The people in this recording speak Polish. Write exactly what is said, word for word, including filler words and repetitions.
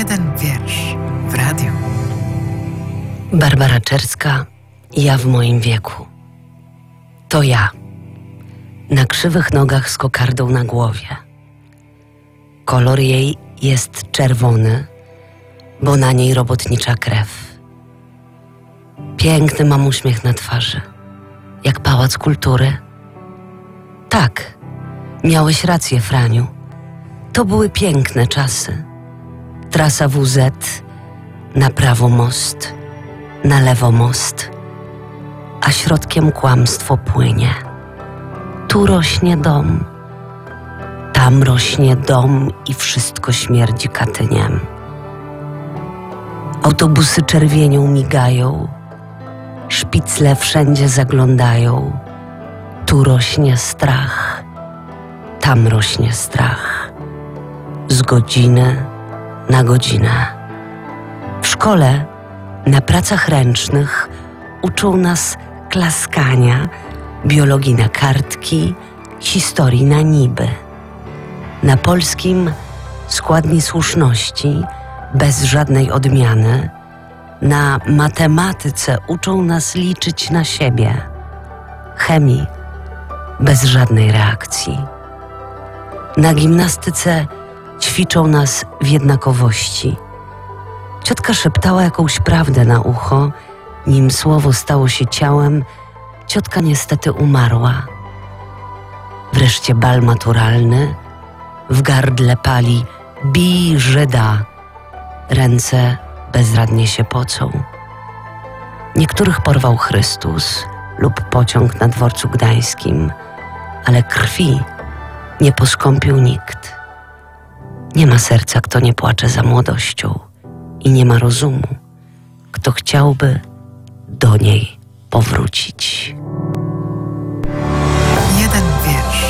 jeden wiersz w radiu. Barbara Czerska, ja w moim wieku. To ja. Na krzywych nogach z kokardą na głowie. Kolor jej jest czerwony, bo na niej robotnicza krew. Piękny mam uśmiech na twarzy, jak pałac kultury. Tak, miałeś rację, Franiu. To były piękne czasy. Trasa W Z, na prawo most, na lewo most, a środkiem kłamstwo płynie. Tu rośnie dom, tam rośnie dom i wszystko śmierdzi Katyniem. Autobusy czerwienią migają, szpicle wszędzie zaglądają. Tu rośnie strach, tam rośnie strach. Z godziny na godzinę. W szkole, na pracach ręcznych uczą nas klaskania, biologii na kartki, historii na niby. Na polskim składni słuszności, bez żadnej odmiany. Na matematyce uczą nas liczyć na siebie. Chemii bez żadnej reakcji. Na gimnastyce ćwiczą nas w jednakowości. Ciotka szeptała jakąś prawdę na ucho, nim słowo stało się ciałem, ciotka niestety umarła. Wreszcie bal maturalny, w gardle pali bij Żyda. Ręce bezradnie się pocą. Niektórych porwał Chrystus lub pociąg na dworcu gdańskim, ale krwi nie poskąpił nikt. Nie ma serca, kto nie płacze za młodością i nie ma rozumu, kto chciałby do niej powrócić.